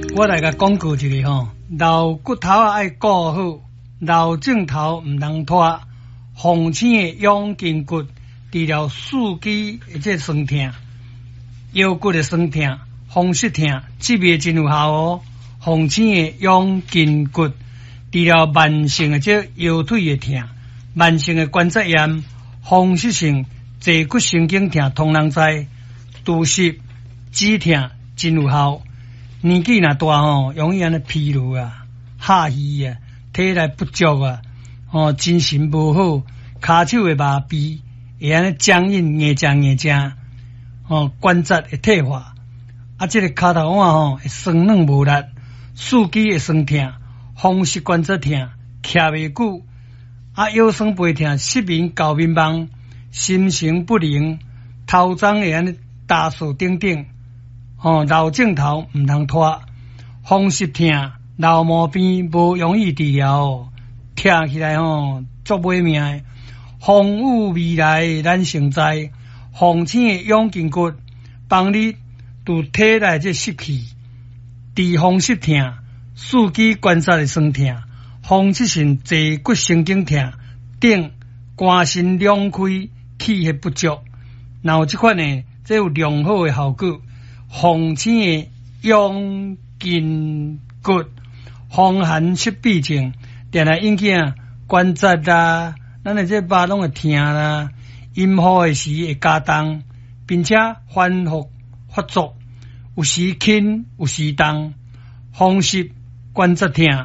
我来甲广告一个吼，老骨头啊爱顾好，老镜头唔通拖。红星的养筋骨，治疗四肢的这酸痛、腰骨的酸痛、风湿痛，这味真有效哦。红星的养筋骨，治疗慢性的这腰腿的痛、慢性的关节炎、风湿性坐骨神经痛，通人知。拄湿、止痛真有效。年纪若大吼，容易安尼疲劳啊、下虚啊、体力不足啊。精神无好，骹手会麻痹，会安尼僵硬、硬正，关节会退化，这个骹头腕会酸软无力，四肢会酸痛，风湿关节痛，徛袂久，腰酸背痛，失眠、高眠梦，心神不宁，头鬃会安尼打扫等等，老镜头唔通拖，风湿痛、老毛病无容易治疗，听起来足买命的。风雨未来咱成知，红星的养筋骨帮你拄体内这湿气，治风湿痛、四肢关节的酸痛、风湿性坐骨神经痛等肝肾两开、气血不足，然后这款呢，这有良好的效果。红星的养筋骨，风寒湿痹症，定来引起关节啦，咱的这肉拢会痛啦，阴雨的时会加重，并且反复发作，有时轻有时重，风湿关节痛。